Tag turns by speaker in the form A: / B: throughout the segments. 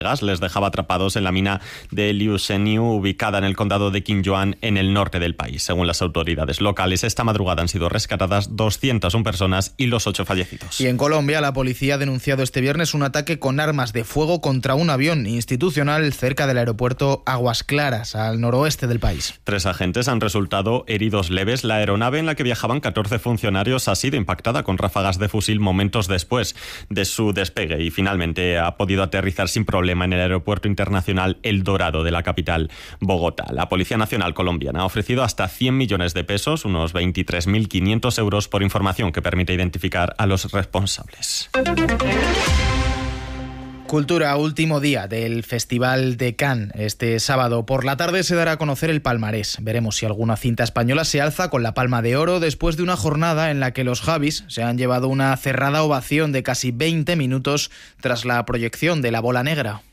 A: gas les dejaba atrapados en la mina de Liusheniu, ubicada en el condado de Qingyuan, en el norte del país. Según las autoridades locales, esta madrugada han sido rescatadas 201 personas y los 8 fallecidos.
B: Y en Colombia, la policía ha denunciado este viernes un ataque con armas de fuego contra un avión institucional cerca del aeropuerto Aguas Claras, al noroeste del país.
A: 3 agentes han resultado heridos leves. La aeronave en la que viajaban 14 funcionarios ha sido impactada con ráfagas de fusil momentos después de su despegue y finalmente ha podido aterrizar sin problema en el aeropuerto internacional El Dorado de la capital Bogotá. La Policía Nacional colombiana ha ofrecido hasta 100 millones de pesos, unos 23.500 euros, por información que permite identificar a los responsables.
B: Cultura, último día del Festival de Cannes. Este sábado por la tarde se dará a conocer el palmarés. Veremos si alguna cinta española se alza con la Palma de Oro después de una jornada en la que los Javis se han llevado una cerrada ovación de casi 20 minutos tras la proyección de La Bola Negra.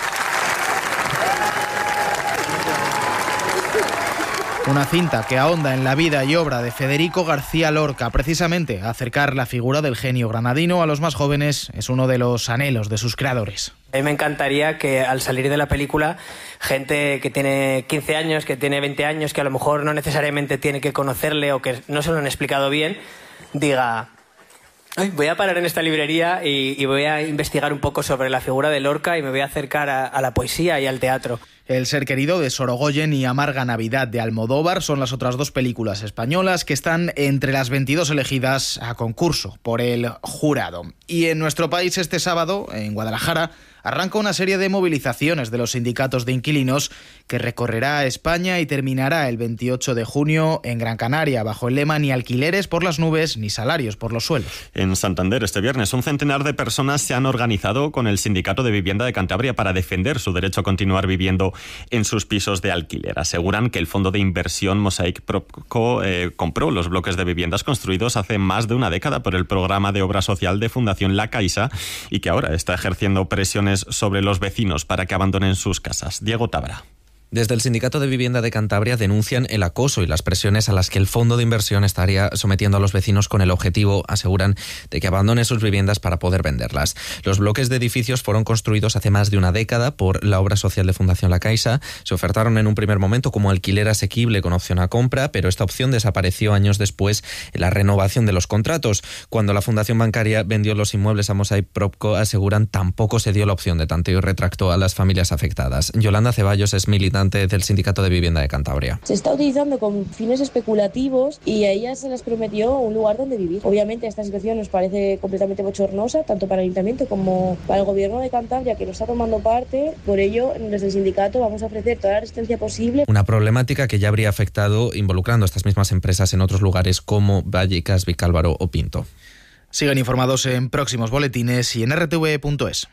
B: Una cinta que ahonda en la vida y obra de Federico García Lorca. Precisamente, acercar la figura del genio granadino a los más jóvenes es uno de los anhelos de sus creadores.
C: A mí me encantaría que al salir de la película, gente que tiene 15 años, que tiene 20 años, que a lo mejor no necesariamente tiene que conocerle o que no se lo han explicado bien, diga: "Ay, voy a parar en esta librería y voy a investigar un poco sobre la figura de Lorca y me voy a acercar a la poesía y al teatro".
B: El ser querido de Sorogoyen y Amarga Navidad de Almodóvar son las otras 2 películas españolas que están entre las 22 elegidas a concurso por el jurado. Y en nuestro país este sábado, en Guadalajara, arranca una serie de movilizaciones de los sindicatos de inquilinos que recorrerá España y terminará el 28 de junio en Gran Canaria, bajo el lema "Ni alquileres por las nubes, ni salarios por los suelos".
A: En Santander, este viernes, un centenar de personas se han organizado con el Sindicato de Vivienda de Cantabria para defender su derecho a continuar viviendo en sus pisos de alquiler. Aseguran que el fondo de inversión Mosaic Propco compró los bloques de viviendas construidos hace más de una década por el programa de obra social de Fundación La Caixa y que ahora está ejerciendo presiones sobre los vecinos para que abandonen sus casas. Diego Tabra.
D: Desde el Sindicato de Vivienda de Cantabria denuncian el acoso y las presiones a las que el fondo de inversión estaría sometiendo a los vecinos con el objetivo, aseguran, de que abandonen sus viviendas para poder venderlas. Los bloques de edificios fueron construidos hace más de una década por la obra social de Fundación La Caixa. Se ofertaron en un primer momento como alquiler asequible con opción a compra, pero esta opción desapareció años después en la renovación de los contratos. Cuando la Fundación Bancaria vendió los inmuebles a Mosaic Propco, aseguran, tampoco se dio la opción de tanteo y retractó a las familias afectadas. Yolanda Ceballos es militante del Sindicato de Vivienda de Cantabria.
E: Se está utilizando con fines especulativos y a ellas se les prometió un lugar donde vivir. Obviamente esta situación nos parece completamente bochornosa, tanto para el Ayuntamiento como para el Gobierno de Cantabria, que no está tomando parte. Por ello, desde el sindicato vamos a ofrecer toda la resistencia posible.
D: Una problemática que ya habría afectado involucrando a estas mismas empresas en otros lugares como Vallecas, Vicálvaro o Pinto.
B: Siguen informados en próximos boletines y en rtv.es.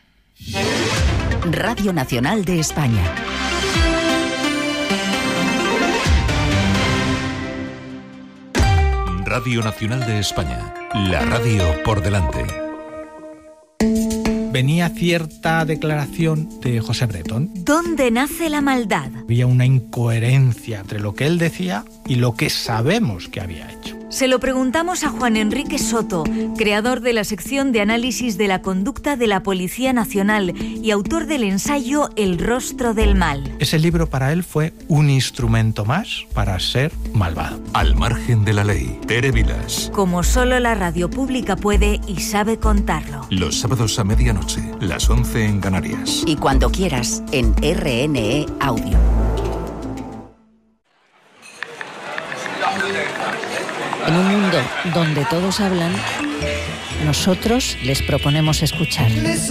F: Radio Nacional de España.
G: Radio Nacional de España, la radio por delante.
H: Venía cierta declaración de José Bretón.
F: ¿Dónde nace la maldad?
H: Había una incoherencia entre lo que él decía y lo que sabemos que había hecho.
F: Se lo preguntamos a Juan Enrique Soto, creador de la sección de análisis de la conducta de la Policía Nacional y autor del ensayo El rostro del mal.
H: Ese libro para él fue un instrumento más para ser malvado.
G: Al margen de la ley, Tere Vilas.
F: Como solo la radio pública puede y sabe contarlo.
G: Los sábados a medianoche, las 11 en Canarias.
F: Y cuando quieras, en RNE Audio.
I: En un mundo donde todos hablan, nosotros les proponemos escuchar.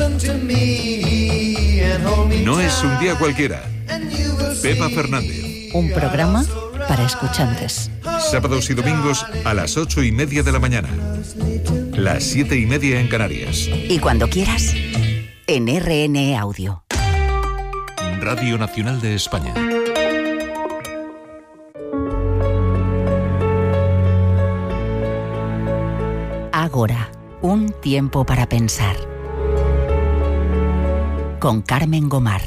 G: No es un día cualquiera. Pepa Fernández.
I: Un programa para escuchantes.
G: Sábados y domingos a las 8:30 de la mañana. Las 7:30 en Canarias.
F: Y cuando quieras, en RNE Audio.
G: Radio Nacional de España.
F: Ágora, un tiempo para pensar. Con Carmen Gomar.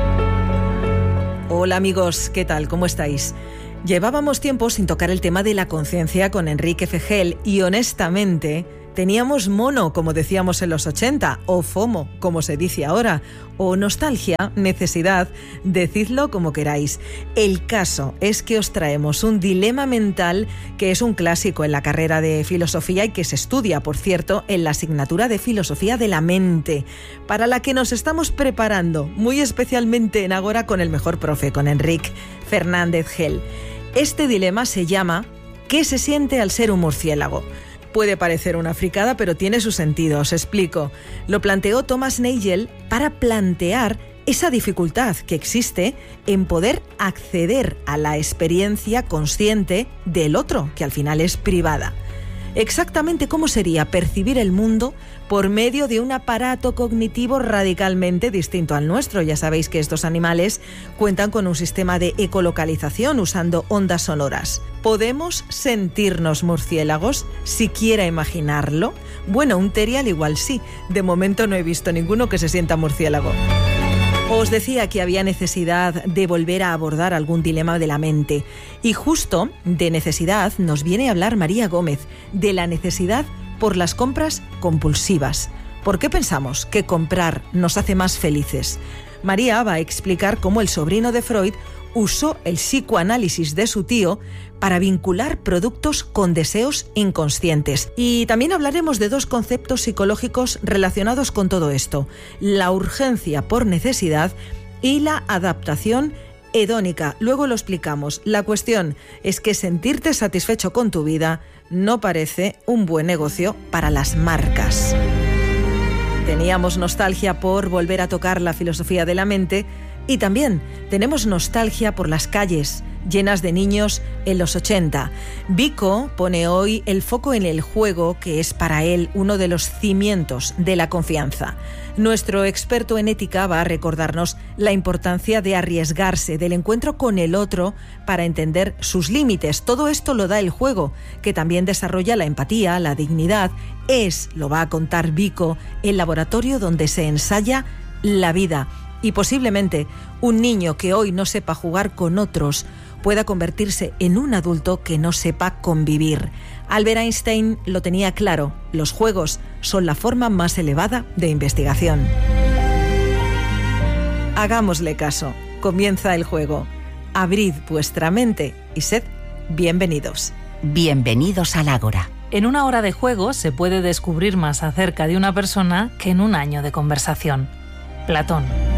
J: Hola amigos, ¿qué tal? ¿Cómo estáis? Llevábamos tiempo sin tocar el tema de la conciencia con Enrique Fejel y honestamente Teníamos mono, como decíamos en los 80, o FOMO, como se dice ahora, o nostalgia, necesidad, decidlo como queráis. El caso es que os traemos un dilema mental que es un clásico en la carrera de filosofía y que se estudia, por cierto, en la asignatura de filosofía de la mente, para la que nos estamos preparando, muy especialmente en Ágora con el mejor profe, con Enric Fernández Gel. Este dilema se llama ¿qué se siente al ser un murciélago? Puede parecer una fricada, pero tiene su sentido, os explico. Lo planteó Thomas Nagel para plantear esa dificultad que existe en poder acceder a la experiencia consciente del otro, que al final es privada. Exactamente cómo sería percibir el mundo por medio de un aparato cognitivo radicalmente distinto al nuestro. Ya sabéis que estos animales cuentan con un sistema de ecolocalización usando ondas sonoras. ¿Podemos sentirnos murciélagos? ¿Siquiera imaginarlo? Bueno, un terial igual sí. De momento no he visto ninguno que se sienta murciélago. Os decía que había necesidad de volver a abordar algún dilema de la mente. Y justo de necesidad nos viene a hablar María Gómez, de la necesidad por las compras compulsivas. ¿Por qué pensamos que comprar nos hace más felices? María va a explicar cómo el sobrino de Freud usó el psicoanálisis de su tío para vincular productos con deseos inconscientes. Y también hablaremos de dos conceptos psicológicos relacionados con todo esto: la urgencia por necesidad y la adaptación hedónica. Luego lo explicamos. La cuestión es que sentirte satisfecho con tu vida no parece un buen negocio para las marcas. Teníamos nostalgia por volver a tocar la filosofía de la mente y también tenemos nostalgia por las calles llenas de niños en los 80. Vico pone hoy el foco en el juego, que es para él uno de los cimientos de la confianza. Nuestro experto en ética va a recordarnos la importancia de arriesgarse, del encuentro con el otro para entender sus límites. Todo esto lo da el juego, que también desarrolla la empatía, la dignidad. Lo va a contar Vico, el laboratorio donde se ensaya la vida. Y posiblemente un niño que hoy no sepa jugar con otros pueda convertirse en un adulto que no sepa convivir. Albert Einstein lo tenía claro: los juegos son la forma más elevada de investigación. Hagámosle caso. Comienza el juego. Abrid vuestra mente y sed bienvenidos.
K: Bienvenidos al Ágora.
L: En una hora de juego se puede descubrir más acerca de una persona que en un año de conversación. Platón.